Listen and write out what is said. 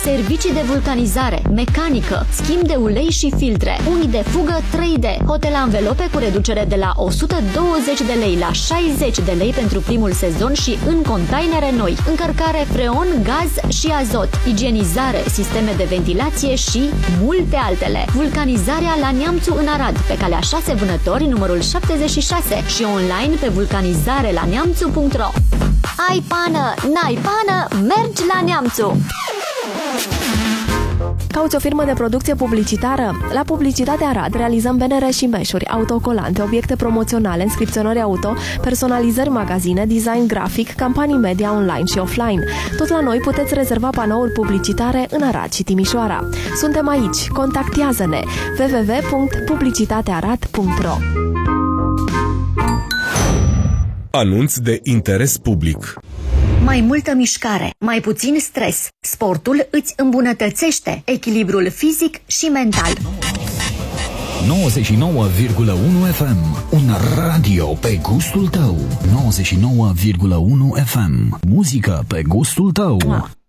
servicii de vulcanizare, mecanică, schimb de ulei și filtre, uni de fugă 3D, hotel anvelope cu reducere de la 120 de lei la 60 de lei pentru primul sezon și în containere noi, încărcare freon, gaz și azot, igienizare, sisteme de ventilație și multe altele. Vulcanizarea la Neamțu în Arad, pe calea 6 Vânători, numărul 76 și online pe vulcanizarelaneamțu.ro. Ai pană, n-ai pană, mergi la Neamțu! Cauți o firmă de producție publicitară? La Publicitate Arad realizăm bannere și meșuri, autocolante, obiecte promoționale, inscripționări auto, personalizări magazine, design grafic, campanii media online și offline. Tot la noi puteți rezerva panouri publicitare în Arad și Timișoara. Suntem aici, contactează-ne www.publicitatearad.ro. Anunț de interes public. Mai multă mișcare, mai puțin stres. Sportul îți îmbunătățește echilibrul fizic și mental. 99,1 FM. Un radio pe gustul tău. 99,1 FM. Muzică pe gustul tău.